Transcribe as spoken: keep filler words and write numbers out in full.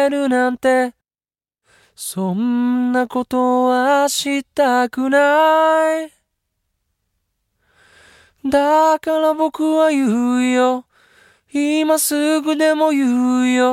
めるなんてそんなことはしたくない。だから僕は言うよ、今すぐでも言うよ。